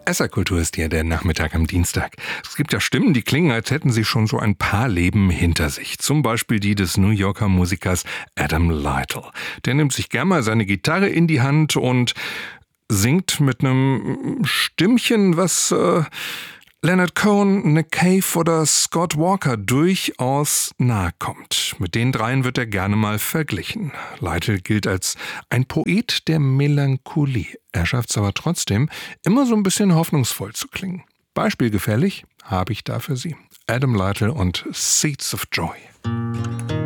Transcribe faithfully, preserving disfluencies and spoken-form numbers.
Esserkultur ist ja der Nachmittag am Dienstag. Es gibt ja Stimmen, die klingen, als hätten sie schon so ein paar Leben hinter sich. Zum Beispiel die des New Yorker Musikers Adam Lytle. Der nimmt sich gern mal seine Gitarre in die Hand und singt mit einem Stimmchen, was äh, Leonard Cohen, Nick Cave oder Scott Walker durchaus nahe kommt. Mit den dreien wird er gerne mal verglichen. Lytle gilt als ein Poet der Melancholie. Er schafft es aber trotzdem, immer so ein bisschen hoffnungsvoll zu klingen. Beispielgefällig habe ich da für Sie Adam Lytle und Seeds of Joy.